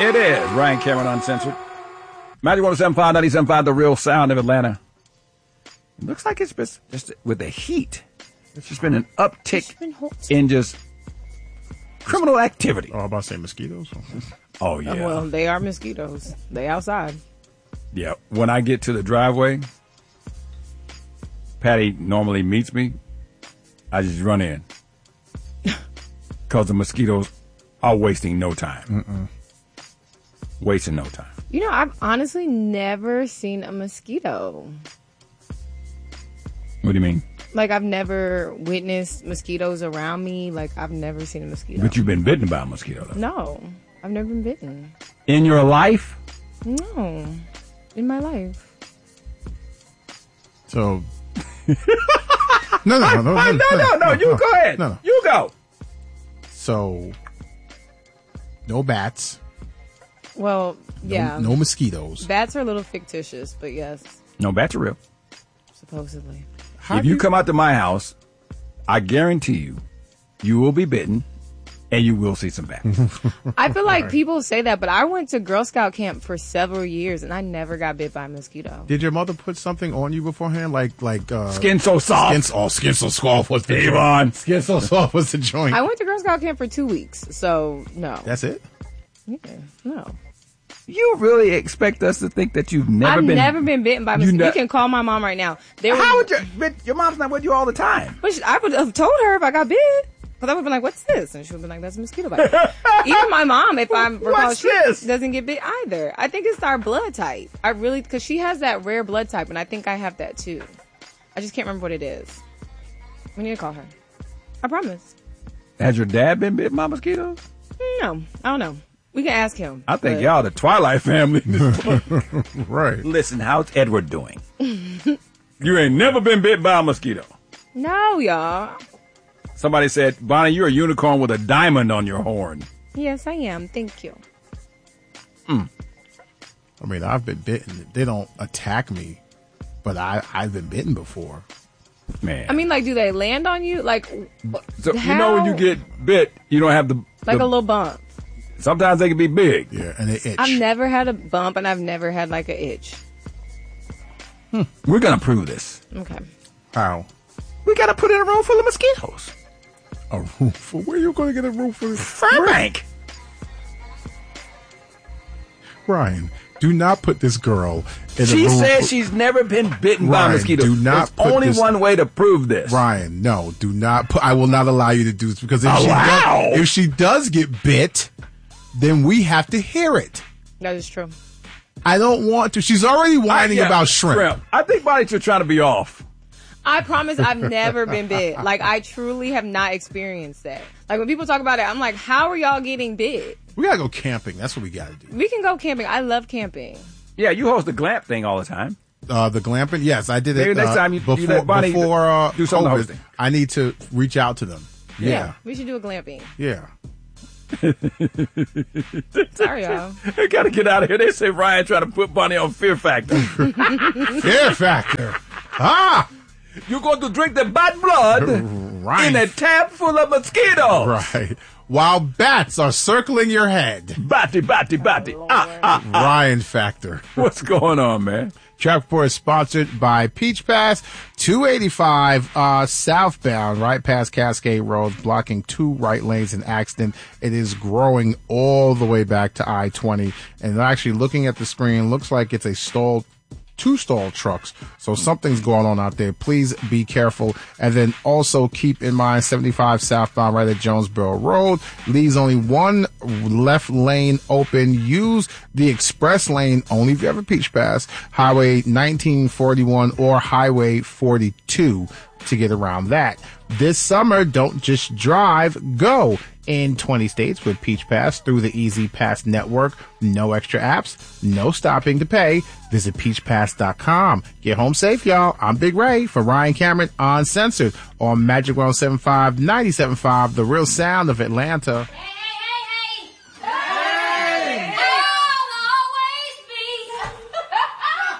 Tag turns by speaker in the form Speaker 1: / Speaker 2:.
Speaker 1: It is Ryan Cameron Uncensored. Magic 107.5, 97.5, the real sound of Atlanta. It looks like it's been just with the heat. It's just been an uptick in just criminal activity.
Speaker 2: Oh, I'm about to say mosquitoes.
Speaker 1: Oh, yeah.
Speaker 3: Well, they are mosquitoes. They outside.
Speaker 1: Yeah. When I get to the driveway, Patty normally meets me. I just run in. Because the mosquitoes are wasting no time. Wasting no time.
Speaker 3: You know, I've honestly never seen a mosquito.
Speaker 1: What do you mean?
Speaker 3: Like, I've never witnessed mosquitoes around me. Like, I've never seen a mosquito.
Speaker 1: But you've been bitten by a mosquito, though.
Speaker 3: No, I've never been bitten.
Speaker 1: In your life?
Speaker 3: No, in my life.
Speaker 2: So, no.
Speaker 1: You go ahead.
Speaker 2: No.
Speaker 1: You go.
Speaker 2: So, no bats.
Speaker 3: Well, yeah.
Speaker 2: No mosquitoes.
Speaker 3: Bats are a little fictitious, but yes,
Speaker 1: No, bats are real.
Speaker 3: supposedly.
Speaker 1: If you come out to my house, I guarantee you will be bitten and you will see some bats.
Speaker 3: I feel like people say that, but I went to Girl Scout camp for several years and I never got bit by a mosquito.
Speaker 2: Did your mother put something on you beforehand? Like
Speaker 1: Skin so soft.
Speaker 2: Skin so soft was the
Speaker 1: Avon.
Speaker 2: Skin so soft was the joint.
Speaker 3: I went to Girl Scout camp for 2 weeks, so no.
Speaker 2: That's it?
Speaker 3: Yeah, no.
Speaker 1: You really expect us to think that you've never
Speaker 3: I've
Speaker 1: been...
Speaker 3: never been bitten by a mosquito. You can call my mom right now.
Speaker 1: How would your mom's not with you all the time?
Speaker 3: But I would have told her if I got bit. Because I would have been like, what's this? And she would have been like, that's a mosquito bite. Even my mom, if I recall, she doesn't get bit either. I think it's our blood type. Because she has that rare blood type, and I think I have that too. I just can't remember what it is. We need to call her. I promise.
Speaker 1: Has your dad been bitten by mosquitoes?
Speaker 3: No, I don't know. We can ask him.
Speaker 1: I think y'all the Twilight family.
Speaker 2: Right.
Speaker 1: Listen, how's Edward doing? You ain't never been bit by a mosquito.
Speaker 3: No, y'all.
Speaker 1: Somebody said, Bonnie, you're a unicorn with a diamond on your horn.
Speaker 3: Yes, I am. Thank you.
Speaker 2: I mean, I've been bitten. They don't attack me, but I've been bitten before.
Speaker 1: Man.
Speaker 3: I mean, like, do they land on you? Like,
Speaker 1: so you know when you get bit, you don't have the...
Speaker 3: Like a little bump.
Speaker 1: Sometimes they can be big.
Speaker 2: Yeah, and they itch.
Speaker 3: I've never had a bump, and I've never had, like, an itch.
Speaker 1: We're going to prove this.
Speaker 3: Okay.
Speaker 2: How?
Speaker 1: We got to put in a room full of mosquitoes.
Speaker 2: A room for... Where are you going to get a room for this?
Speaker 1: Fairbank.
Speaker 2: Ryan, do not put this girl in
Speaker 1: She
Speaker 2: a room.
Speaker 1: said she's never been bitten by a
Speaker 2: Ryan,
Speaker 1: mosquito.
Speaker 2: do not
Speaker 1: There's
Speaker 2: put
Speaker 1: only
Speaker 2: this-
Speaker 1: one way to prove this.
Speaker 2: Ryan, no, do not put... I will not allow you to do this, because if she does get bit, then we have to hear it.
Speaker 3: That is true.
Speaker 2: I don't want to. She's already whining about shrimp.
Speaker 1: I think Bonnie's just trying to be off.
Speaker 3: I promise I've never been bit. Like, I truly have not experienced that. Like, when people talk about it, I'm like, how are y'all getting bit?
Speaker 2: We gotta go camping. That's what we gotta do.
Speaker 3: We can go camping. I love camping.
Speaker 1: Yeah, you host the glamp thing all the time.
Speaker 2: The glamping? Yes, I did it.
Speaker 1: Maybe next time you let Bonnie
Speaker 2: before
Speaker 1: do some
Speaker 2: COVID,
Speaker 1: hosting.
Speaker 2: I need to reach out to them. Yeah.
Speaker 3: We should do a glamping.
Speaker 2: Yeah.
Speaker 3: Sorry, y'all.
Speaker 1: I gotta get out of here. They say Ryan trying to put Bonnie on Fear Factor.
Speaker 2: Fear Factor. Ah!
Speaker 1: You're going to drink the bad blood
Speaker 2: Right.
Speaker 1: in a tap full of mosquitoes.
Speaker 2: Right. While bats are circling your head.
Speaker 1: Batty.
Speaker 2: Ryan Factor.
Speaker 1: What's going on, man?
Speaker 2: Traffic Report is sponsored by Peach Pass, 285 southbound, right past Cascade Road, blocking 2 right lanes in accident. It is growing all the way back to I-20. And actually looking at the screen, looks like it's a stalled 2 stalled trucks. So something's going on out there. Please be careful. And then also keep in mind 75 southbound right at Jonesboro Road leaves only 1 left lane open. Use the express lane only if you have a Peach Pass, Highway 1941 or Highway 42 to get around that. This summer, don't just drive, go. In 20 states with Peach Pass through the Easy Pass network. No extra apps, no stopping to pay. Visit peachpass.com. Get home safe, y'all. I'm Big Ray for Ryan Cameron Uncensored on Magic 107.5, 97.5, the real sound of Atlanta.